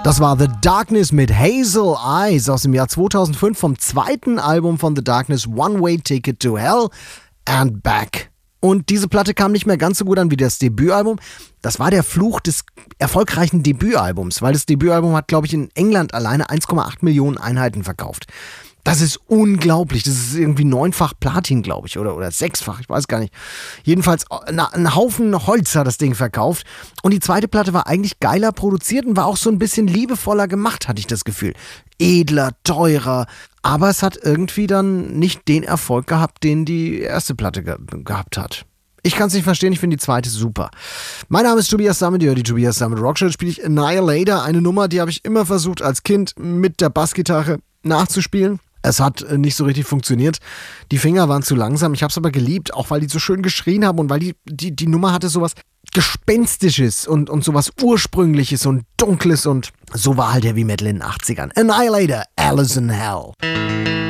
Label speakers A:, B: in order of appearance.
A: Das war The Darkness mit Hazel Eyes aus dem Jahr 2005 vom zweiten Album von The Darkness, One Way Ticket to Hell and Back. Und diese Platte kam nicht mehr ganz so gut an wie das Debütalbum. Das war der Fluch des erfolgreichen Debütalbums, weil das Debütalbum hat, glaube ich, in England alleine 1,8 Millionen Einheiten verkauft. Das ist unglaublich. Das ist irgendwie 9-fach Platin, glaube ich, oder 6-fach, ich weiß gar nicht. Jedenfalls ein Haufen Holz hat das Ding verkauft. Und die zweite Platte war eigentlich geiler produziert und war auch so ein bisschen liebevoller gemacht, hatte ich das Gefühl. Edler, teurer. Aber es hat irgendwie dann nicht den Erfolg gehabt, den die erste Platte gehabt hat. Ich kann es nicht verstehen, ich finde die zweite super. Mein Name ist Tobias Sammet, die Tobias Sammet Rockshow spiele ich Annihilator, eine Nummer, die habe ich immer versucht als Kind mit der Bassgitarre nachzuspielen. Es hat nicht so richtig funktioniert. Die Finger waren zu langsam. Ich habe es aber geliebt, auch weil die so schön geschrien haben und weil die Nummer hatte sowas Gespenstisches und sowas Ursprüngliches und Dunkles und so war halt Heavy Metal in den 80ern. Annihilator, Alice in Hell.